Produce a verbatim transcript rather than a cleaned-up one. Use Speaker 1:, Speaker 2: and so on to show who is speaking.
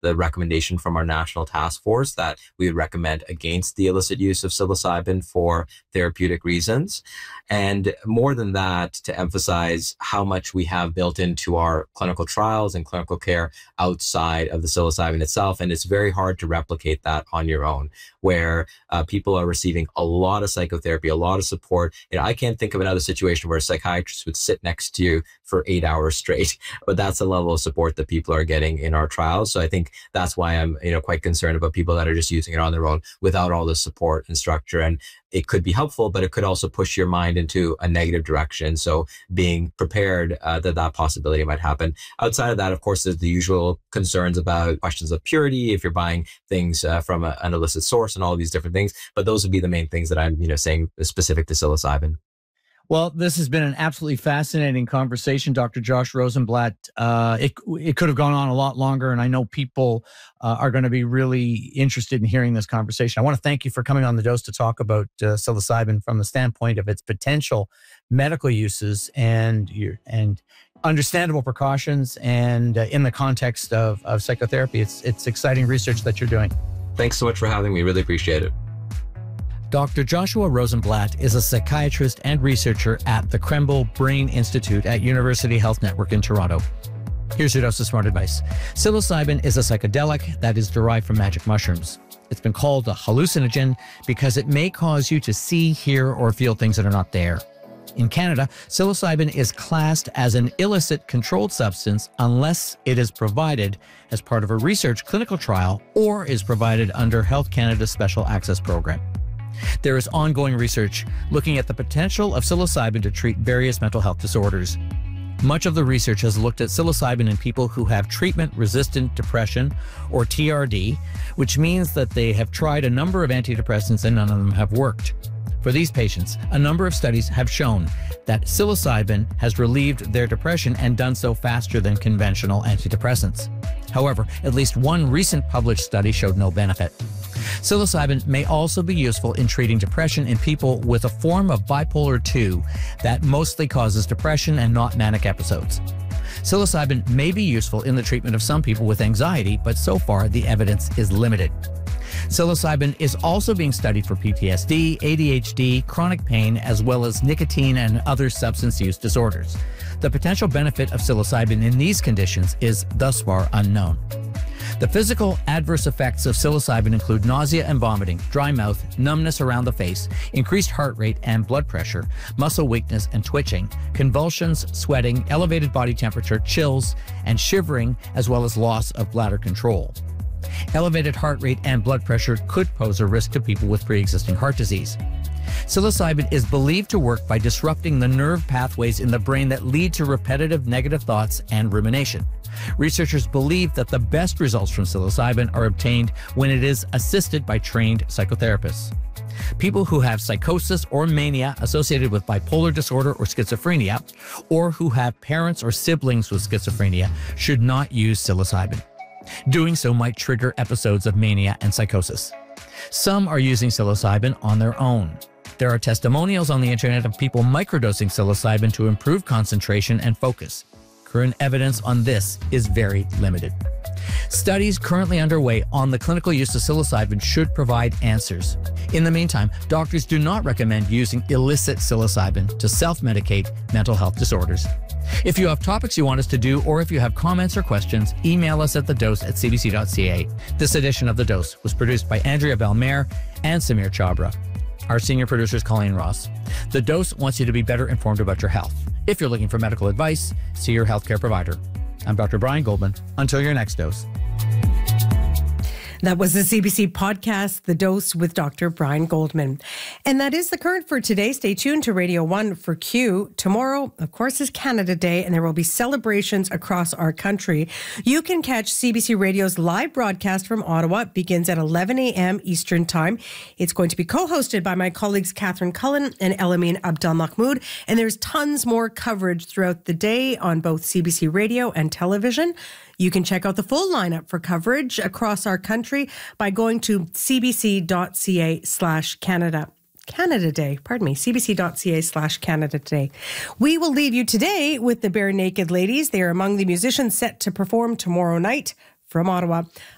Speaker 1: the recommendation from our national task force that we would recommend against the illicit use of psilocybin for therapeutic reasons. And more than that, to emphasize how much we have built into our clinical trials and clinical care outside of the psilocybin itself. And it's very hard to replicate that on your own, where uh, people are receiving a lot of psychotherapy, a lot of support. You know, I can't think of another situation where a psychiatrist would sit next to you for eight hours straight, but that's the level of support that people are getting in our trials. So I think that's why I'm, you know, quite concerned about people that are just using it on their own without all the support and structure. And it could be helpful, but it could also push your mind into a negative direction. So being prepared uh, that that possibility might happen. Outside of that, of course, there's the usual concerns about questions of purity, if you're buying things uh, from a, an illicit source and all of these different things. But those would be the main things that I'm, you know, saying specific to psilocybin.
Speaker 2: Well, this has been an absolutely fascinating conversation, Doctor Josh Rosenblatt. Uh, it it could have gone on a lot longer, and I know people uh, are going to be really interested in hearing this conversation. I want to thank you for coming on The Dose to talk about uh, psilocybin from the standpoint of its potential medical uses and your and understandable precautions, and uh, in the context of, of psychotherapy. It's it's exciting research that you're doing.
Speaker 1: Thanks so much for having me. Really appreciate it.
Speaker 2: Doctor Joshua Rosenblatt is a psychiatrist and researcher at the Krembil Brain Institute at University Health Network in Toronto. Here's your dose of smart advice. Psilocybin is a psychedelic that is derived from magic mushrooms. It's been called a hallucinogen because it may cause you to see, hear, or feel things that are not there. In Canada, psilocybin is classed as an illicit controlled substance unless it is provided as part of a research clinical trial or is provided under Health Canada's Special Access Program. There is ongoing research looking at the potential of psilocybin to treat various mental health disorders. Much of the research has looked at psilocybin in people who have treatment-resistant depression, or T R D, which means that they have tried a number of antidepressants and none of them have worked. For these patients, a number of studies have shown that psilocybin has relieved their depression and done so faster than conventional antidepressants. However, at least one recent published study showed no benefit. Psilocybin may also be useful in treating depression in people with a form of bipolar two that mostly causes depression and not manic episodes. Psilocybin may be useful in the treatment of some people with anxiety, but so far the evidence is limited. Psilocybin is also being studied for P T S D, A D H D, chronic pain, as well as nicotine and other substance use disorders. The potential benefit of psilocybin in these conditions is thus far unknown. The physical adverse effects of psilocybin include nausea and vomiting, dry mouth, numbness around the face, increased heart rate and blood pressure, muscle weakness and twitching, convulsions, sweating, elevated body temperature, chills, and shivering, as well as loss of bladder control. Elevated heart rate and blood pressure could pose a risk to people with pre-existing heart disease. Psilocybin is believed to work by disrupting the nerve pathways in the brain that lead to repetitive negative thoughts and rumination. Researchers believe that the best results from psilocybin are obtained when it is assisted by trained psychotherapists. People who have psychosis or mania associated with bipolar disorder or schizophrenia, or who have parents or siblings with schizophrenia, should not use psilocybin. Doing so might trigger episodes of mania and psychosis. Some are using psilocybin on their own. There are testimonials on the internet of people microdosing psilocybin to improve concentration and focus. Current evidence on this is very limited. Studies currently underway on the clinical use of psilocybin should provide answers. In the meantime, doctors do not recommend using illicit psilocybin to self-medicate mental health disorders. If you have topics you want us to do, or if you have comments or questions, email us at the dose at c b c dot c a. This edition of The Dose was produced by Andrea Belmer and Samir Chabra. Our senior producer is Colleen Ross. The Dose wants you to be better informed about your health. If you're looking for medical advice, see your healthcare provider. I'm Doctor Brian Goldman. Until your next dose.
Speaker 3: That was the C B C podcast, The Dose with Doctor Brian Goldman. And that is the current for today. Stay tuned to Radio one for Q. Tomorrow, of course, is Canada Day, and there will be celebrations across our country. You can catch C B C Radio's live broadcast from Ottawa. It begins at eleven a.m. Eastern Time. It's going to be co-hosted by my colleagues Catherine Cullen and Elamine Abdel Mahmoud. And there's tons more coverage throughout the day on both C B C Radio and television. You can check out the full lineup for coverage across our country by going to cbc.ca slash Canada. Canada Day, pardon me, cbc.ca slash Canada Day. We will leave you today with the Bare Naked Ladies. They are among the musicians set to perform tomorrow night from Ottawa.